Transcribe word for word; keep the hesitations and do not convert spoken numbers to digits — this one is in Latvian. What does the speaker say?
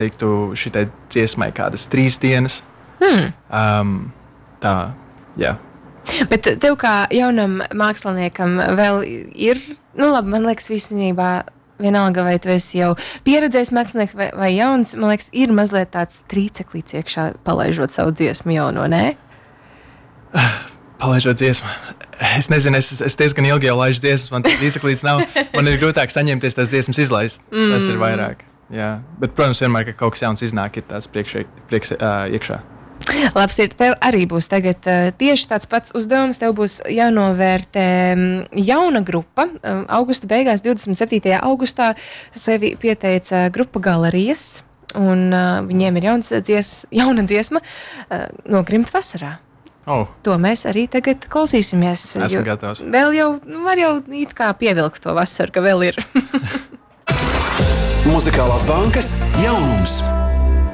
teiktu šitai dziesmai kādas trīs dienas. Hmm. Um, tā, jā. Bet tev kā jaunam māksliniekam vēl ir, nu labi, man liekas visnībā vienalga, vai tu esi jau pieredzējis mākslinieks vai, vai jauns, man liekas, ir mazliet tāds trīceklīts iekšā, palaižot savu dziesmu jauno, nē? Palaižot dziesmu. Es nezinu, es, es diezgan ilgi jau laižu dziesmas, man trīceklīts nav. Man ir grūtāk saņemties tās dziesmas izlaist. Mm. Tas ir vairāk. Jā. Bet, protams, vienmēr, ka kaut kas jauns iznāk, ir tās priekš, priekš, uh, iekšā. Labs ir, tev arī būs tagad uh, tieši tāds pats uzdevums. Tev būs jānovērtē um, jauna grupa. Um, augusta beigās, divdesmit septītajā augustā, sevi pieteica grupa Galerijas, un uh, viņiem ir jauns dzies, jauna dziesma uh, no Grimta vasarā. Oh. To mēs arī tagad klausīsimies. Esmu gatavs. Vēl jau, nu, var jau it kā pievilkt to vasaru, ka vēl ir. Muzikālās bankas jaunums.